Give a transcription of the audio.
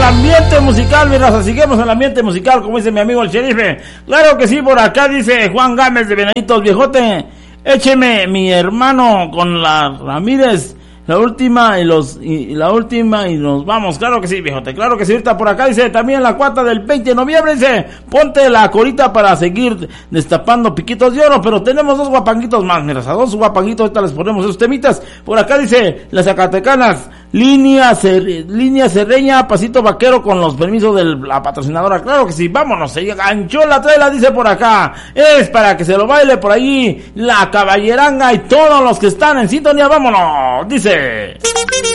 ambiente musical, mi raza, seguimos en el ambiente musical, como dice mi amigo el sheriff. Claro que sí, por acá dice Juan Gámez de Venaditos, viejote, écheme mi hermano con la Ramírez, la última y nos vamos. Claro que sí, viejote, claro que sí. Ahorita por acá dice también la cuata del 20 de noviembre, dice, ponte la corita para seguir destapando piquitos de oro, pero tenemos dos guapanguitos más, mira, a dos guapanguitos, ahorita les ponemos esos temitas. Por acá dice las Zacatecanas, línea Cerreña, pasito vaquero con los permisos de la patrocinadora. Claro que sí, vámonos, se ganchó la traila, dice por acá, es para que se lo baile por allí la caballeranga y todos los que están en sintonía, vámonos, dice.